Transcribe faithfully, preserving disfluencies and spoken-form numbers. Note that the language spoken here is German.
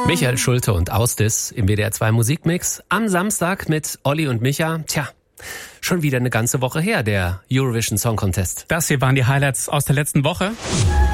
Michael Schulte und Ausdis im W D R zwei Musikmix am Samstag mit Olli und Micha. Tja, schon wieder eine ganze Woche her, der Eurovision Song Contest. Das hier waren die Highlights aus der letzten Woche.